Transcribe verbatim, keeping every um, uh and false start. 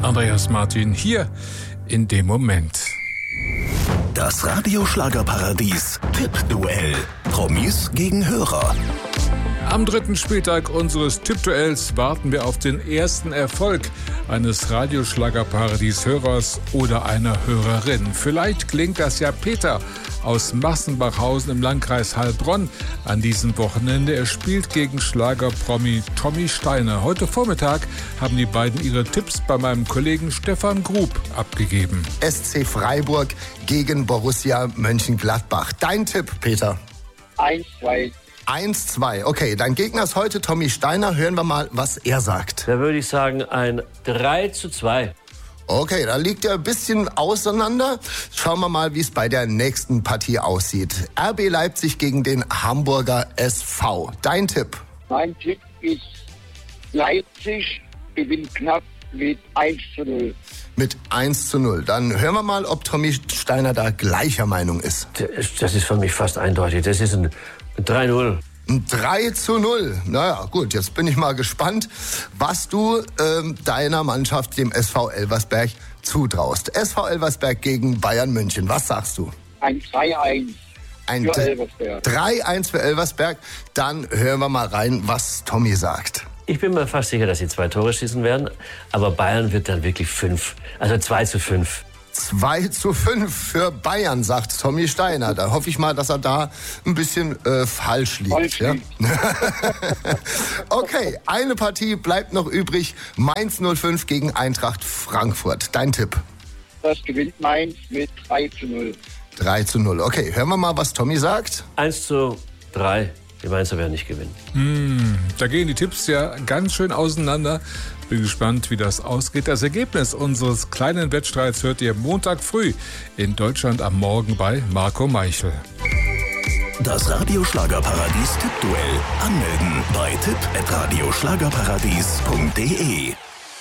Andreas Martin hier in dem Moment. Das Radio-Schlagerparadies Tippduell. Promis gegen Hörer. Am dritten Spieltag unseres Tippduells warten wir auf den ersten Erfolg eines Radioschlagerparadies-Hörers oder einer Hörerin. Vielleicht klingt das ja Peter aus Massenbachhausen im Landkreis Heilbronn an diesem Wochenende. Er spielt gegen Schlagerpromi Tommy Steiner. Heute Vormittag haben die beiden ihre Tipps bei meinem Kollegen Stefan Grub abgegeben. S C Freiburg gegen Borussia Mönchengladbach. Dein Tipp, Peter? eins zwei. eins zwei. Okay, dein Gegner ist heute Tommy Steiner. Hören wir mal, was er sagt. Da würde ich sagen ein drei zu zwei. Okay, da liegt er ein bisschen auseinander. Schauen wir mal, wie es bei der nächsten Partie aussieht. R B Leipzig gegen den Hamburger S V. Dein Tipp? Mein Tipp ist Leipzig gewinnt knapp mit eins zu null. Mit eins zu null. Dann hören wir mal, ob Tommy Steiner da gleicher Meinung ist. Das ist für mich fast eindeutig. Das ist ein drei null. Ein drei zu null. Naja, gut, jetzt bin ich mal gespannt, was du ähm, deiner Mannschaft, dem S V Elversberg, zutraust. S V Elversberg gegen Bayern München. Was sagst du? Ein drei eins Ein für D- Elversberg. drei eins für Elversberg. Dann hören wir mal rein, was Tommy sagt. Ich bin mir fast sicher, dass sie zwei Tore schießen werden. Aber Bayern wird dann wirklich fünf. Also zwei zu fünf. zwei zu fünf für Bayern, sagt Tommy Steiner. Da hoffe ich mal, dass er da ein bisschen äh, falsch liegt. Falsch Ja? liegt. Okay, eine Partie bleibt noch übrig. Mainz null fünf gegen Eintracht Frankfurt. Dein Tipp? Das gewinnt Mainz mit drei zu null. drei zu null. Okay, hören wir mal, was Tommy sagt. eins zu drei. Die Mainzer werden nicht gewinnen. Hm, da gehen die Tipps ja ganz schön auseinander. Bin gespannt, wie das ausgeht. Das Ergebnis unseres kleinen Wettstreits hört ihr Montag früh in Deutschland am Morgen bei Marco Meichel. Das Radio-Schlagerparadies Tippduell. Anmelden bei tipp at radioschlagerparadies punkt de.